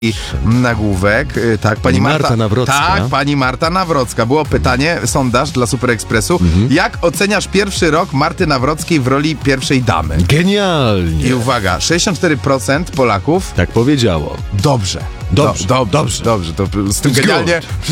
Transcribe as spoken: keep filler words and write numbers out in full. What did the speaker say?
I nagłówek, y, tak, pani, Pani Marta, Marta Nawrocka. Tak, pani Marta Nawrocka. Było pytanie, sondaż dla Super Expressu. Mhm. Jak oceniasz pierwszy rok Marty Nawrockiej w roli pierwszej damy? Genialnie. I uwaga, sześćdziesiąt cztery procent Polaków Tak powiedziało. dobrze. Dobrze, Do, dobrze, dobrze. dobrze. To z tym It's genialnie